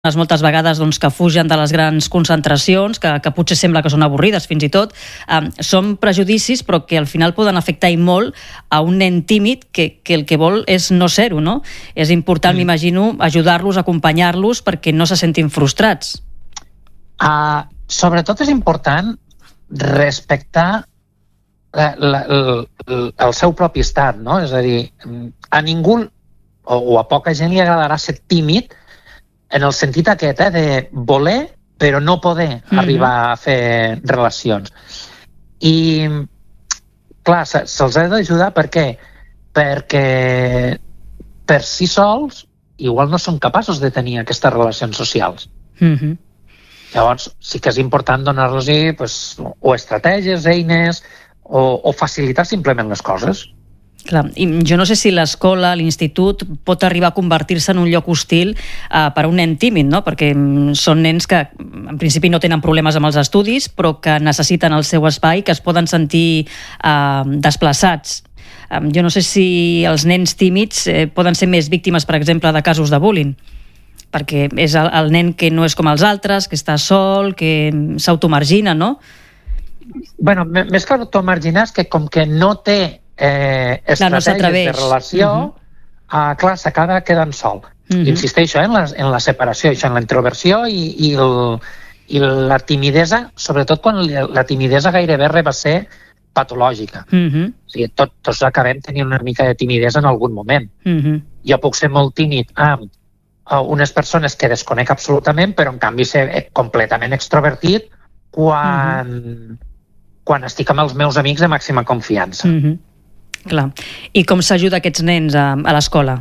moltes vegades que fugen de les grans concentracions, que potser sembla que són avorrides fins i tot, són prejudicis però que al final poden afectar i molt a un nen tímid que el que vol és no ser-ho, no? És important, m'imagino, ajudar-los, acompanyar-los perquè no se sentin frustrats. Sobretot és important respectar el seu propi estat, no? És a dir, a ningú o a poca gent li agradarà ser tímid en el sentit aquest, de voler però no poder arribar a fer relacions. I, clar, se'ls ha d'ajudar per què? Perquè per si sols igual no són capaços de tenir aquestes relacions socials. Llavors, sí que és important donar-los o estratègies, eines, o facilitar simplement les coses. Clar, i jo no sé si l'escola, l'institut, pot arribar a convertir-se en un lloc hostil per a un nen tímid, no? Perquè són nens que en principi no tenen problemes amb els estudis, però que necessiten el seu espai, que es poden sentir desplaçats. Jo no sé si els nens tímids poden ser més víctimes, per exemple, de casos de bullying, perquè és el nen que no és com els altres, que està sol, que s'automargina, no? Bueno, més que automarginar és que com que no té estratègies de relació, clar, s'acaba quedant sol. Insisteixo en la separació, en la introversió i la timidesa, sobretot quan la timidesa gairebé arriba a ser patològica. O sigui, tots acabem tenint una mica de timidesa en algun moment. Jo puc ser molt tímid amb unes persones que desconec absolutament, però en canvi ser completament extrovertit quan estic amb els meus amics de màxima confiança. Clar. I com s'ajuda aquests nens a l'escola?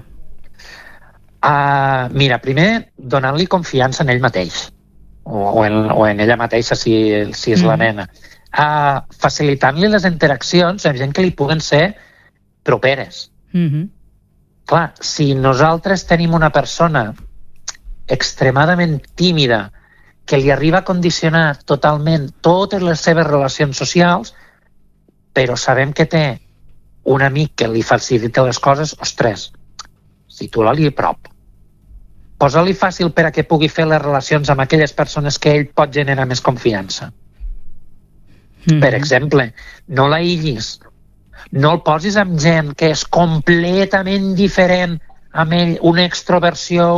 Mira, primer donant-li confiança en ell mateix o en ella mateixa si és la nena. Facilitant-li les interaccions amb gent que li puguen ser properes. Clar, si nosaltres tenim una persona extremadament tímida que li arriba a condicionar totalment totes les seves relacions socials, però sabem que té un amic que li facilita les coses, ostres, situa-li a prop. Posa-li fàcil per a que pugui fer les relacions amb aquelles persones que ell pot generar més confiança. Per exemple, no l'aïllis. No el posis amb gent que és completament diferent amb ell, una extroversió,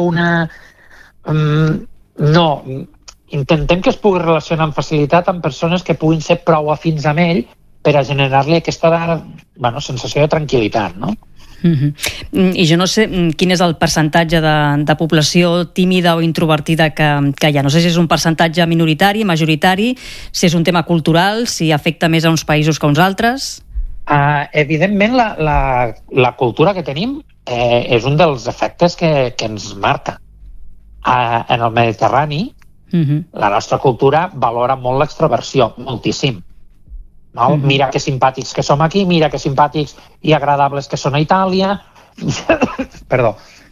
No. Intentem que es pugui relacionar amb facilitat amb persones que puguin ser prou afins amb ell per a generar-li aquesta sensació de tranquil·litat, no? I jo no sé quin és el percentatge de població tímida o introvertida que hi ha. No sé si és un percentatge minoritari, majoritari, si és un tema cultural, si afecta més a uns països que a uns altres. Evidentment, la cultura que tenim és un dels efectes que ens marca. En el Mediterrani, la nostra cultura valora molt l'extroversió, moltíssim. Mira que simpàtics que som aquí, mira que simpàtics i agradables que són a Itàlia. Perdó.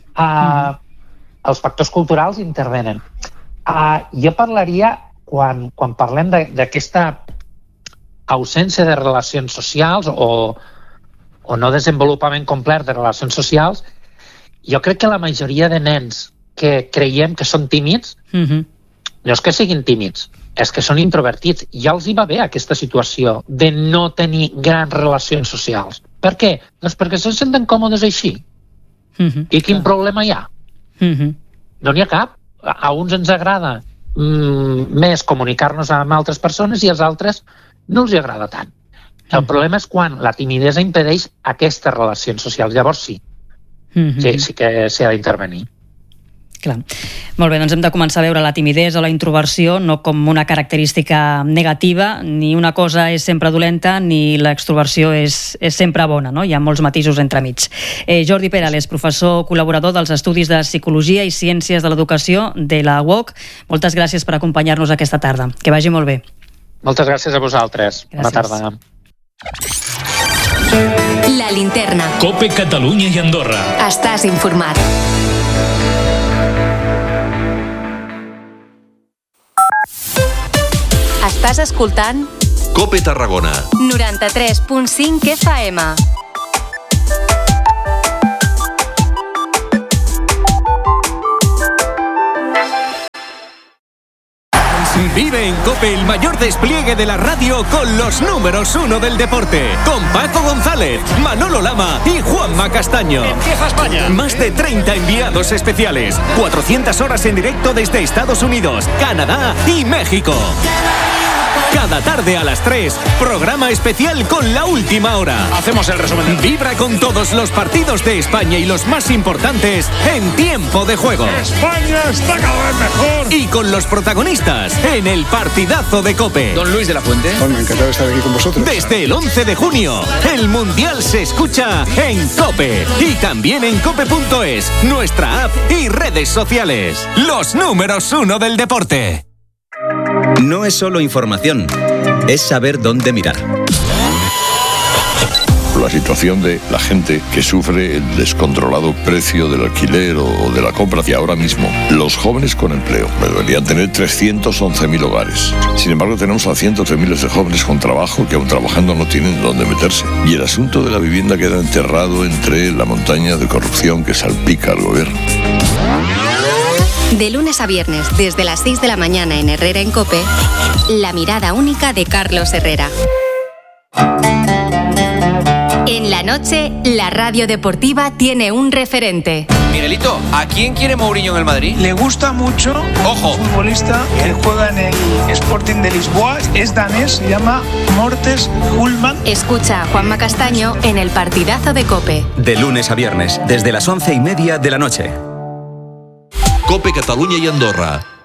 Els factors culturals intervenen. Jo parlaria, quan parlem d'aquesta ausència de relacions socials o no desenvolupament complet de relacions socials, jo crec que la majoria de nens que creiem que són tímids no és que siguin tímids, és que són introvertits. Ja els hi va bé aquesta situació de no tenir grans relacions socials. Per què? Doncs perquè se senten còmodes així. I quin problema hi ha? No n'hi ha cap. A uns ens agrada més comunicar-nos amb altres persones i als altres no els hi agrada tant. El problema és quan la timidesa impedeix aquestes relacions socials. Llavors sí que s'hi ha d'intervenir. Clar. Molt bé, doncs hem de començar a veure la timidesa o la introversió no com una característica negativa, ni una cosa és sempre dolenta ni l'extroversió és sempre bona, no? Hi ha molts matisos entremig. Jordi Perales, professor col·laborador dels Estudis de Psicologia i Ciències de l'Educació de la UOC, moltes gràcies per acompanyar-nos aquesta tarda. Que vagi molt bé. Moltes gràcies a vosaltres. Gràcies. Bona tarda. La Linterna. COPE Catalunya i Andorra. Estàs informat. Estàs escoltant COPE Tarragona 93.5 FM. Vive en COPE el mayor despliegue de la radio con los números 1 del deporte. Con Paco González, Manolo Lama y Juanma Castaño. Empieza España. Más de 30 enviados especiales. 400 horas en directo desde Estados Unidos, Canadá y México. Cada tarde a las 3, programa especial con La Última Hora. Hacemos el resumen. Vibra con todos los partidos de España y los más importantes en tiempo de juego. España está cada vez mejor. Y con los protagonistas en el partidazo de COPE. Don Luis de la Fuente. Bueno, encantado de estar aquí con vosotros. Desde el 11 de junio, el Mundial se escucha en COPE. Y también en cope.es, nuestra app y redes sociales. Los números 1 del deporte. No es solo información, es saber dónde mirar. La situación de la gente que sufre el descontrolado precio del alquiler o de la compra. Y ahora mismo, los jóvenes con empleo deberían tener 311.000 hogares. Sin embargo, tenemos a cientos de miles de jóvenes con trabajo que aún trabajando no tienen dónde meterse. Y el asunto de la vivienda queda enterrado entre la montaña de corrupción que salpica al gobierno. De lunes a viernes, desde las 6 de la mañana en Herrera en COPE, la mirada única de Carlos Herrera. En la noche, la radio deportiva tiene un referente. Miguelito, ¿a quién quiere Mourinho en el Madrid? Le gusta mucho. Ojo. Un futbolista, él juega en el Sporting de Lisboa, es danés, se llama Mortes Hulman. Escucha a Juanma Castaño en el partidazo de COPE. De lunes a viernes, desde las 11:30 de la noche. COPE Catalunya i Andorra.